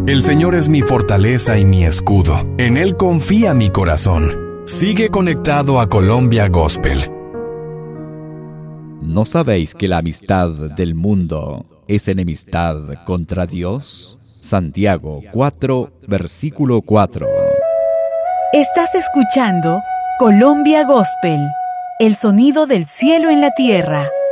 El Señor es mi fortaleza y mi escudo. En Él confía mi corazón. Sigue conectado a Colombia Gospel. ¿No sabéis que la amistad del mundo es enemistad contra Dios? Santiago 4, versículo 4. Estás escuchando Colombia Gospel, el sonido del cielo en la tierra.